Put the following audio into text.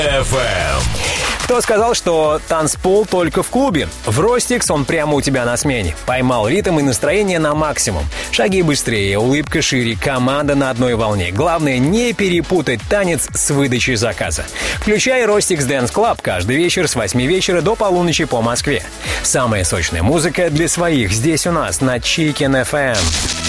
FM. Кто сказал, что танцпол только в клубе? В Ростикс он прямо у тебя на смене. Поймал ритм и настроение на максимум. Шаги быстрее, улыбка шире, команда на одной волне. Главное, не перепутать танец с выдачей заказа. Включай Ростикс Dance Club каждый вечер с 8 вечера до полуночи по Москве. Самая сочная музыка для своих здесь у нас на Chicken FM.